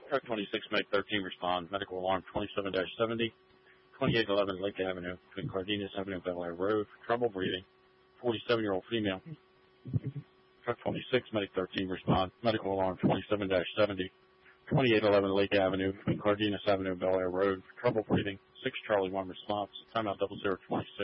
Truck 26, Medic 13, respond. Medical alarm 27-70, 2811 Lake Avenue, between Cardenas Avenue and Bel Air Road, for trouble breathing. 47-year-old female. Truck 26, Medic 13, respond. Medical alarm 27-70, 2811 Lake Avenue, between Cardenas Avenue and Bel Air Road, for trouble breathing. 6 Charlie 1 response. Timeout 0026.